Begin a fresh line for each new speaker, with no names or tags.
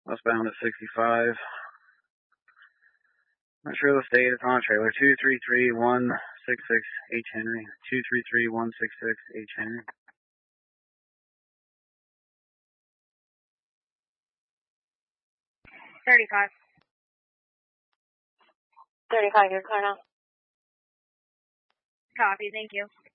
westbound at 65. Not sure the state. It's on a trailer. 233166 H. Henry. 233166 H. Henry.
35. 35, you're clear now. Copy, thank you.